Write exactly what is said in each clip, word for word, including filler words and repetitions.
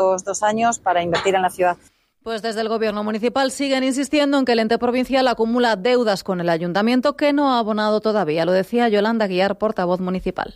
Los dos años para invertir en la ciudad. Pues desde el Gobierno municipal siguen insistiendo en que el ente provincial acumula deudas con el ayuntamiento que no ha abonado todavía. Lo decía Yolanda Guiar, portavoz municipal.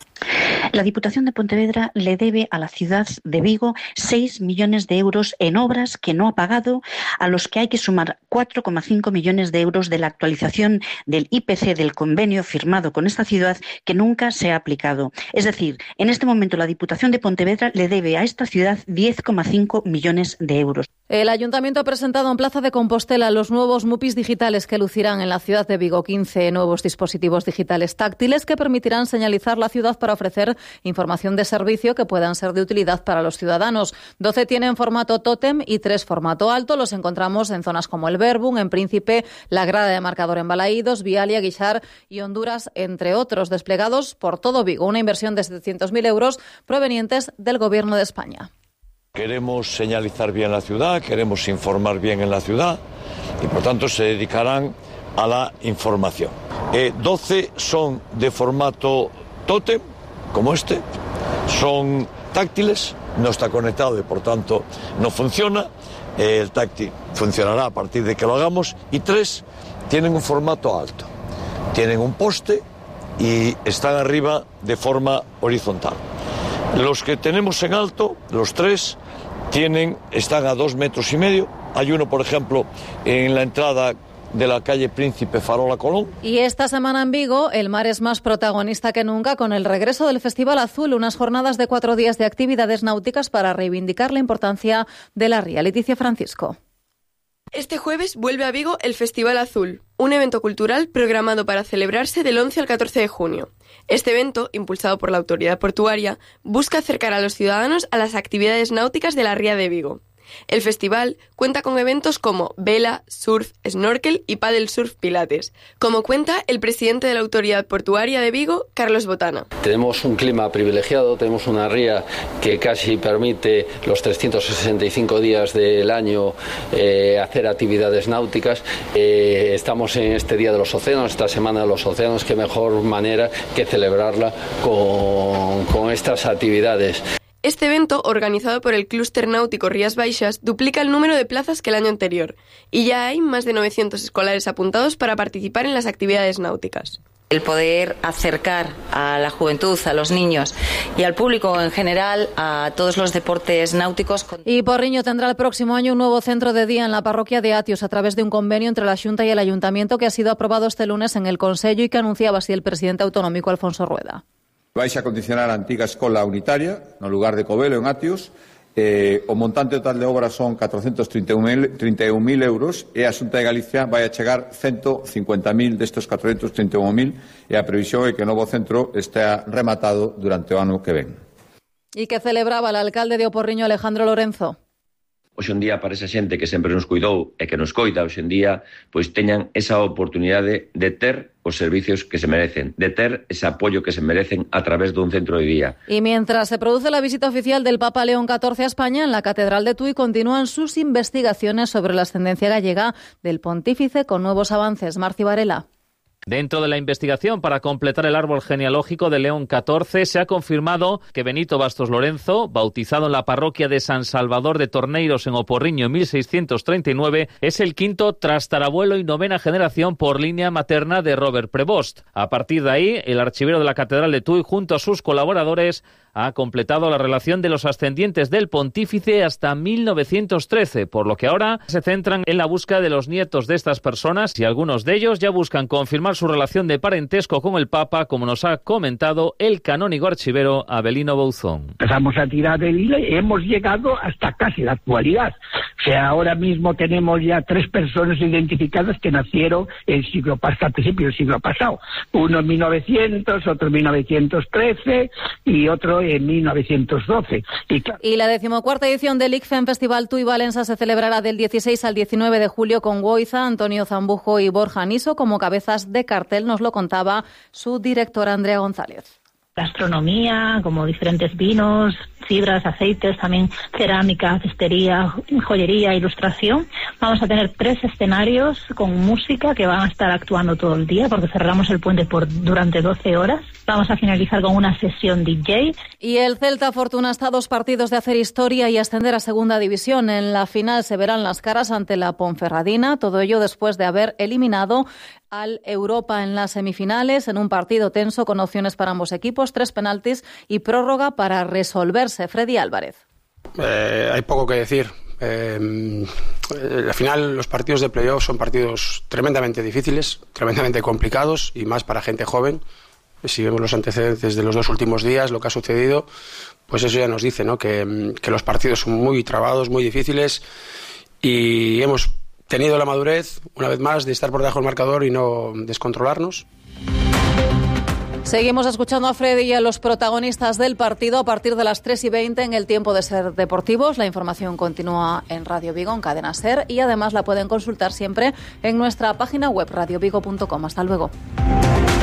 La Diputación de Pontevedra le debe a la ciudad de Vigo seis millones de euros en obras que no ha pagado, a los que hay que sumar cuatro coma cinco millones de euros de la actualización del I P C del convenio firmado con esta ciudad que nunca se ha aplicado. Es decir, en este momento la Diputación de Pontevedra le debe a esta ciudad diez coma cinco millones de euros. El Ayuntamiento ha presentado en Plaza de Compostela los nuevos MUPIs digitales que lucirán en la ciudad de Vigo. quince nuevos dispositivos digitales táctiles que permitirán señalizar la ciudad para ofrecer información de servicio que puedan ser de utilidad para los ciudadanos. doce tienen formato tótem y tres formato alto. Los encontramos en zonas como el Verbum, en Príncipe, la grada de marcador en Balaídos, Vialia, Guixar y Honduras, entre otros, desplegados por todo Vigo. Una inversión de setecientos mil euros provenientes del Gobierno de España. Queremos señalizar bien la ciudad, queremos informar bien en la ciudad y por tanto se dedicarán a la información. Eh, doce son de formato tótem, como este, son táctiles, no está conectado y por tanto no funciona. Eh, el táctil funcionará a partir de que lo hagamos y tres tienen un formato alto, tienen un poste y están arriba de forma horizontal. Los que tenemos en alto, los tres, tienen, están a dos metros y medio. Hay uno, por ejemplo, en la entrada de la calle Príncipe Farola Colón. Y esta semana en Vigo, el mar es más protagonista que nunca con el regreso del Festival Azul, unas jornadas de cuatro días de actividades náuticas para reivindicar la importancia de la ría. Leticia Francisco. Este jueves vuelve a Vigo el Festival Azul, un evento cultural programado para celebrarse del once al catorce de junio. Este evento, impulsado por la autoridad portuaria, busca acercar a los ciudadanos a las actividades náuticas de la ría de Vigo. El festival cuenta con eventos como vela, surf, snorkel y paddle surf pilates, como cuenta el presidente de la Autoridad Portuaria de Vigo, Carlos Botana. Tenemos un clima privilegiado, tenemos una ría que casi permite los trescientos sesenta y cinco días del año eh, hacer actividades náuticas. Eh, estamos en este Día de los Océanos, esta Semana de los Océanos, qué mejor manera que celebrarla con, con estas actividades. Este evento, organizado por el Clúster Náutico Rías Baixas, duplica el número de plazas que el año anterior, y ya hay más de novecientos escolares apuntados para participar en las actividades náuticas. El poder acercar a la juventud, a los niños y al público en general a todos los deportes náuticos. Y Porriño tendrá el próximo año un nuevo centro de día en la parroquia de Atios a través de un convenio entre la Xunta y el Ayuntamiento que ha sido aprobado este lunes en el Consello y que anunciaba así el presidente autonómico Alfonso Rueda. Vais a condicionar a antiga escola unitaria no lugar de Covelo en Atios. Eh, o montante total de obras son catrocentos treinta e un mil euros e a Xunta de Galicia vai a chegar ciento cincuenta mil destes catrocentos treinta e un mil e a previsión é que o novo centro estea rematado durante o ano que ven. E que celebraba el alcalde de Oporriño, Alejandro Lorenzo. Hoxe en día, para esa xente que sempre nos cuidou e que nos coida, hoxe en día, pois teñan esa oportunidade de ter os servicios que se merecen, de ter ese apoio que se merecen a través dun centro de día. Y mientras se produce la visita oficial del Papa León catorce a España, en la Catedral de Tui continúan sus investigaciones sobre la ascendencia gallega del pontífice con nuevos avances. Marci Varela. Dentro de la investigación para completar el árbol genealógico de León catorce, se ha confirmado que Benito Bastos Lorenzo, bautizado en la parroquia de San Salvador de Torneiros en Oporriño en mil seiscientos treinta y nueve, es el quinto trastarabuelo y novena generación por línea materna de Robert Prevost. A partir de ahí, el archivero de la Catedral de Tui, junto a sus colaboradores, ha completado la relación de los ascendientes del pontífice hasta mil novecientos trece, por lo que ahora se centran en la búsqueda de los nietos de estas personas y algunos de ellos ya buscan confirmar su relación de parentesco con el Papa, como nos ha comentado el canónigo archivero Abelino Bouzón. Empezamos a tirar del hilo y hemos llegado hasta casi la actualidad. O sea, ahora mismo tenemos ya tres personas identificadas que nacieron el siglo pasado, al principio del siglo pasado. Uno en mil novecientos, otro en mil novecientos trece y otro en mil novecientos doce. Y, claro, y la decimocuarta edición del I C F E M Festival Tui Valença se celebrará del dieciséis al diecinueve de julio con Goiza, Antonio Zambujo y Borja Niso como cabezas de cartel, nos lo contaba su directora Andrea González. gastronomía, como diferentes vinos, fibras, aceites, también cerámica, cestería, joyería, ilustración. Vamos a tener tres escenarios con música que van a estar actuando todo el día porque cerramos el puente por durante doce horas. Vamos a finalizar con una sesión D J. Y el Celta Fortuna está a dos partidos de hacer historia y ascender a Segunda División. En la final se verán las caras ante la Ponferradina, todo ello después de haber eliminado al Europa en las semifinales en un partido tenso con opciones para ambos equipos, tres penaltis y prórroga para resolverse. Freddy Álvarez. Eh, hay poco que decir. Eh, al final los partidos de playoff son partidos tremendamente difíciles, tremendamente complicados y más para gente joven. Si vemos los antecedentes de los dos últimos días, lo que ha sucedido, pues eso ya nos dice, ¿no? que, que los partidos son muy trabados, muy difíciles y hemos tenido la madurez, una vez más, de estar por debajo del marcador y no descontrolarnos. Seguimos escuchando a Freddy y a los protagonistas del partido a partir de las tres y veinte en el Tiempo de Ser Deportivos. La información continúa en Radio Vigo, en Cadena Ser, y además la pueden consultar siempre en nuestra página web radio vigo punto com. Hasta luego.